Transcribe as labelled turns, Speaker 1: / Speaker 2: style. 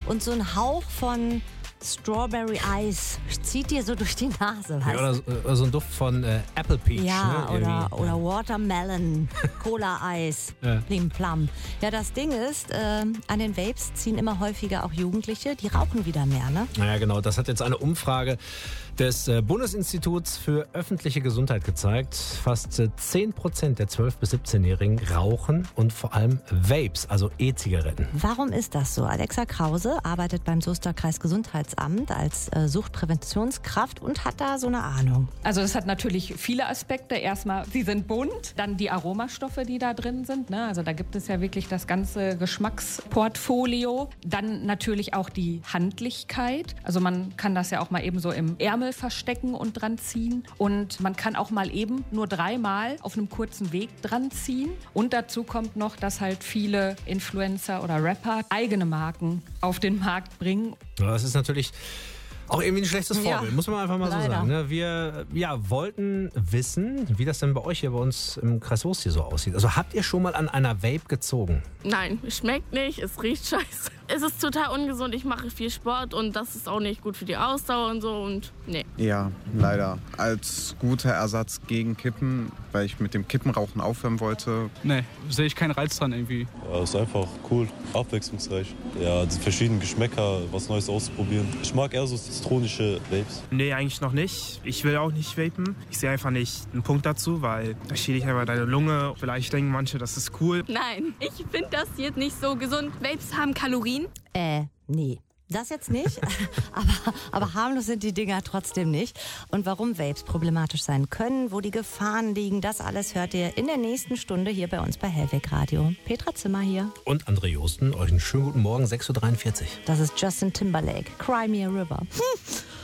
Speaker 1: und so ein Hauch von Strawberry Ice zieht dir so durch die Nase, weißt du?
Speaker 2: Oder so ein Duft von Apple Peach.
Speaker 1: Ja,
Speaker 2: ne?
Speaker 1: oder Watermelon, Cola-Eis, Plim Plum. Ja, das Ding ist, an den Vapes ziehen immer häufiger auch Jugendliche, die rauchen wieder mehr, ne?
Speaker 2: Ja, genau. Das hat jetzt eine Umfrage des Bundesinstituts für öffentliche Gesundheit gezeigt. Fast 10% der 12- bis 17-Jährigen rauchen und vor allem Vapes, also E-Zigaretten.
Speaker 1: Warum ist das so? Alexa Krause arbeitet beim Soester Kreisgesundheitsamt als Suchtpräventionskraft und hat da so eine Ahnung.
Speaker 3: Also das hat natürlich viele Aspekte. Erstmal, sie sind bunt, dann die Aromastoffe, die da drin sind. Ne? Also da gibt es ja wirklich das ganze Geschmacksportfolio. Dann natürlich auch die Handlichkeit. Also man kann das ja auch mal eben so im Ärmel verstecken und dran ziehen. Und man kann auch mal eben nur 3-mal auf einem kurzen Weg dran ziehen. Und dazu kommt noch, dass halt viele Influencer oder Rapper eigene Marken auf den Markt bringen.
Speaker 2: Ja, das ist natürlich auch irgendwie ein schlechtes Vorbild, muss man einfach mal so sagen. Ne? Wir wollten wissen, wie das denn bei euch hier bei uns im Kreis Soest hier so aussieht. Also habt ihr schon mal an einer Vape gezogen?
Speaker 4: Nein, schmeckt nicht, es riecht scheiße. Es ist total ungesund, ich mache viel Sport und das ist auch nicht gut für die Ausdauer und so und nee.
Speaker 5: Ja, leider. Als guter Ersatz gegen Kippen, weil ich mit dem Kippenrauchen aufhören wollte.
Speaker 6: Nee, sehe ich keinen Reiz dran irgendwie.
Speaker 7: Ja, ist einfach cool, abwechslungsreich. Ja, die verschiedenen Geschmäcker, was Neues auszuprobieren. Ich mag eher so zitronische Vapes.
Speaker 8: Nee, eigentlich noch nicht. Ich will auch nicht vapen. Ich sehe einfach nicht einen Punkt dazu, weil da schädigt einfach deine Lunge. Vielleicht denken manche, das ist cool.
Speaker 4: Nein, ich finde das jetzt nicht so gesund. Vapes haben Kalorien.
Speaker 1: Nee. Das jetzt nicht, aber harmlos sind die Dinger trotzdem nicht. Und warum Vapes problematisch sein können, wo die Gefahren liegen, das alles hört ihr in der nächsten Stunde hier bei uns bei Hellweg Radio. Petra Zimmer hier.
Speaker 2: Und André Josten, euch einen schönen guten Morgen, 6.43 Uhr.
Speaker 1: Das ist Justin Timberlake, Cry Me a River.